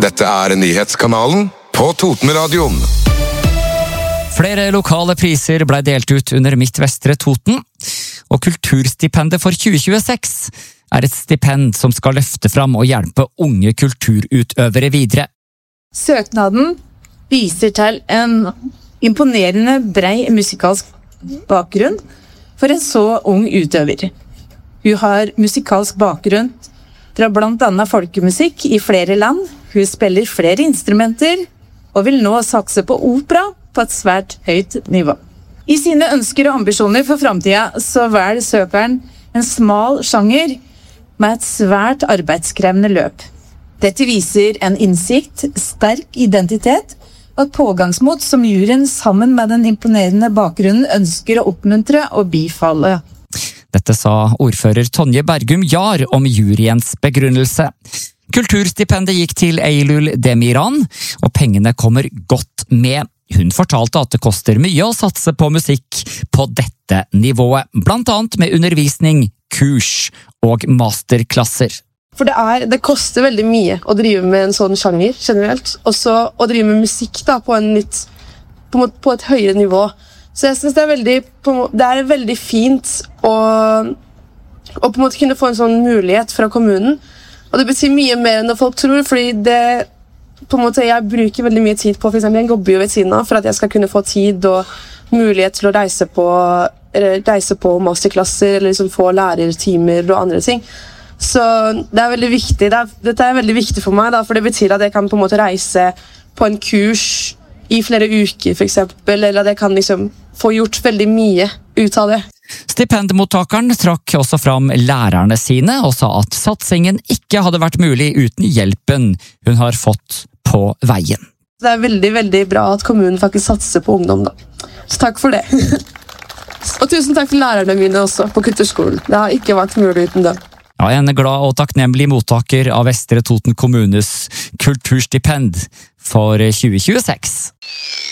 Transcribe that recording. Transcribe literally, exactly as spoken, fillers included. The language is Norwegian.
Dette er nyhetskanalen på Totenradioen. Flere lokale priser ble delt ut under Midt Vestre Toten, og Kulturstipendet for tjue tjueseks er et stipend som skal løfte fram og hjelpe unge kulturutøvere videre. Søknaden viser til en imponerende brei musikalsk bakgrunn for en så ung utøver. Hun har musikalsk bakgrunn fra blant annet folkemusikk i flere land. Hun spiller flere instrumenter og vil nå satse på opera på et svært høyt nivå. I sine ønsker og ambisjoner for fremtiden så velger søkeren en smal sjanger med et svært arbeidskrevende løp. Dette viser en innsikt, sterk identitet og et pågangsmot som juryen sammen med den imponerende bakgrunnen ønsker å oppmuntre og bifalle. Dette sa ordfører Tonje Bergum Jar om juryens begrunnelse. Kulturstipendet gikk til Eylul Demiran, og pengene kommer godt med. Hun fortalte at det koster mye å satse på musikk på dette nivået, blant annet med undervisning, kurs og masterklasser. For det, er, det koster veldig mye å drive med en sånn sjanger generelt. Også å drive med musikk da, på, en litt, på, på et høyere nivå. Så jeg synes det er veldig, det er veldig fint å, å på en måte kunne få en sånn mulighet fra kommunen. Og det betyr mye mer enn det folk tror, fordi det, på en måte, jeg bruker veldig mye tid på, for eksempel jeg jobber jo ved siden av, for at jeg skal kunne få tid og mulighet til å reise på, reise på masterklasser, eller liksom få lærertimer og andre ting. Så det er veldig viktig, det er, dette er veldig viktig for meg, da, for det betyr at jeg kan på en måte reise på en kurs i flere uker, for eksempel, eller at jeg kan liksom få gjort veldig mye ut av det. Stipendmottakeren trakk også fram lærerne sine og sa at satsingen ikke hadde vært mulig uten hjelpen hun har fått på veien. Det er veldig, veldig bra at kommunen faktisk satser på ungdom da. Så takk for det. Og tusen takk til lærerne mine også på kulturskolen. Det har ikke vært mulig uten dem. Ja, en glad og takknemlig mottaker av Vestre Toten kommunes kulturstipend for tjue tjueseks.